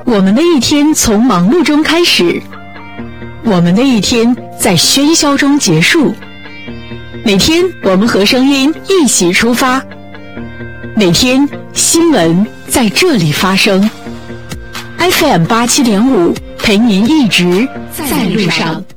我们的一天从忙碌中开始，我们的一天在喧嚣中结束。每天我们和声音一起出发，每天新闻在这里发生。FM 87.5，陪您一直在路上。